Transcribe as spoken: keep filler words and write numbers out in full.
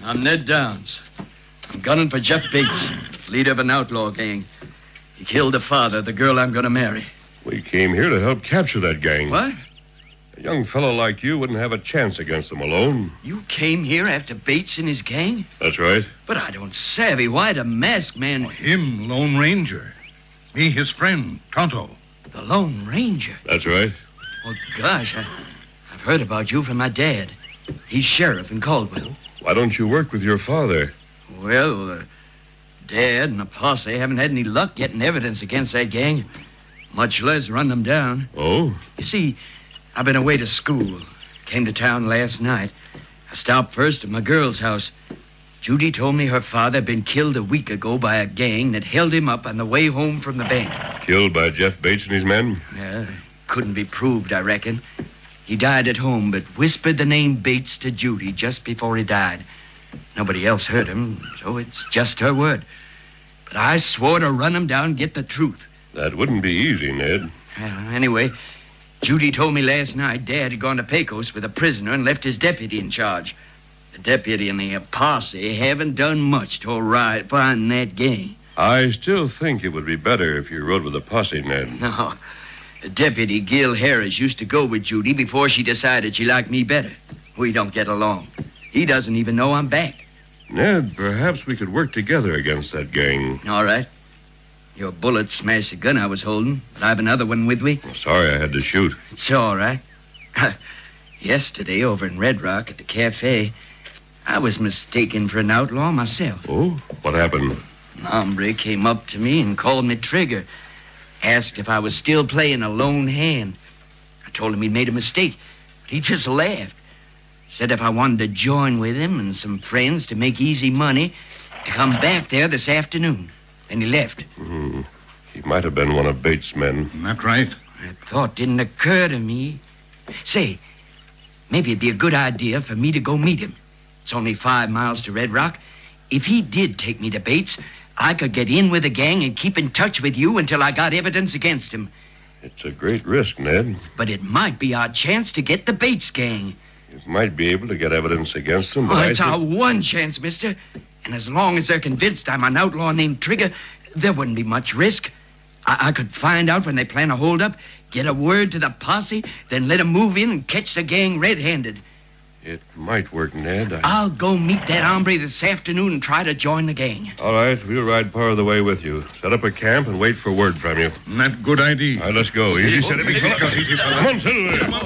I'm Ned Downs. I'm gunning for Jeff Bates, leader of an outlaw gang. He killed the father of the girl I'm going to marry. We came here to help capture that gang. What? A young fellow like you wouldn't have a chance against them alone. You came here after Bates and his gang? That's right. But I don't savvy why the masked man... Oh, him, Lone Ranger. Me, his friend, Tonto. The Lone Ranger? That's right. Oh, gosh, I, I've heard about you from my dad. He's sheriff in Caldwell. Why don't you work with your father? Well, uh, Dad and the posse haven't had any luck getting evidence against that gang, much less run them down. Oh? You see, I've been away to school. Came to town last night. I stopped first at my girl's house. Judy told me her father had been killed a week ago by a gang that held him up on the way home from the bank. Killed by Jeff Bates and his men? Yeah, couldn't be proved, I reckon. He died at home, but whispered the name Bates to Judy just before he died. Nobody else heard him, so it's just her word. But I swore to run him down and get the truth. That wouldn't be easy, Ned. Well, anyway, Judy told me last night Dad had gone to Pecos with a prisoner and left his deputy in charge. The deputy and the posse haven't done much to arrive find that gang. I still think it would be better if you rode with the posse, Ned. No. Deputy Gil Harris used to go with Judy before she decided she liked me better. We don't get along. He doesn't even know I'm back. Ned, perhaps we could work together against that gang. All right. Your bullet smashed the gun I was holding, but I have another one with me. Well, sorry I had to shoot. It's all right. Yesterday, over in Red Rock at the cafe, I was mistaken for an outlaw myself. Oh? What happened? An hombre came up to me and called me Trigger. Asked if I was still playing a lone hand. I told him he'd made a mistake, but he just laughed. Said if I wanted to join with him and some friends to make easy money, to come back there this afternoon. Then he left. Mm, he might have been one of Bates' men. That right? That thought didn't occur to me. Say, maybe it'd be a good idea for me to go meet him. It's only five miles to Red Rock. If he did take me to Bates, I could get in with the gang and keep in touch with you until I got evidence against him. It's a great risk, Ned. But it might be our chance to get the Bates gang. You might be able to get evidence against them, but Oh, I it's think... our one chance, mister. And as long as they're convinced I'm an outlaw named Trigger, there wouldn't be much risk. I, I could find out when they plan a holdup, get a word to the posse, then let them move in and catch the gang red-handed. It might work, Ned. I... I'll go meet that hombre this afternoon and try to join the gang. All right, we'll ride part of the way with you. Set up a camp and wait for word from you. That good idea. All right, let's go. Easy, steady, big fella. Come on, settle there.